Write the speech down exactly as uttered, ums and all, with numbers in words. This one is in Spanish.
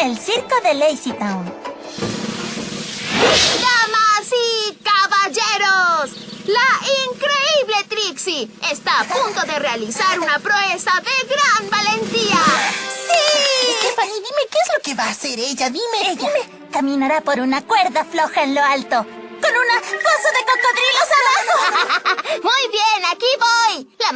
el circo de Lazy Town. ¡Damas y caballeros! La increíble Trixie está a punto de realizar una proeza de gran valentía. ¡Sí! Stephanie, dime qué es lo que va a hacer ella. Dime, ella. Dime. Caminará por una cuerda floja en lo alto, con una fosa de cocodrilos abajo. Muy bien, aquí voy. La